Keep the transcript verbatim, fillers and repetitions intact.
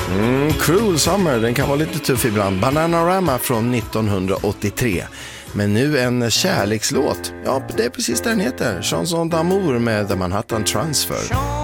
Mm, Cruel Summer, den kan vara lite tuff ibland. Bananarama från nittonhundraåttiotre. Men nu en kärlekslåt. Ja, det är precis det den heter. Chanson d'amour med The Manhattan Transfer.